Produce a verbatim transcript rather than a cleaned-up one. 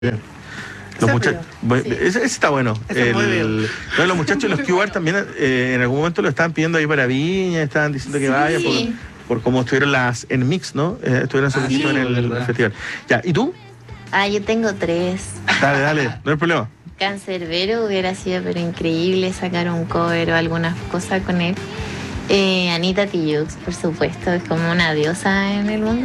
Bien. Los muchachos, Sí. ese, ese está bueno. Ese es muy bien. No, los muchachos, los Q R también eh, en algún momento lo estaban pidiendo ahí para Viña, estaban diciendo que Sí. vaya por, por cómo estuvieron las en Mix, ¿no? Eh, estuvieron Ah, solicitando sí, en el, verdad. festival. Ya, ¿y tú? Ah, yo tengo tres. Dale, dale, no hay problema. Cancerbero hubiera sido pero increíble sacar un cover o algunas cosas con él. Eh, Anita Tijoux, por supuesto, es como una diosa en el mundo.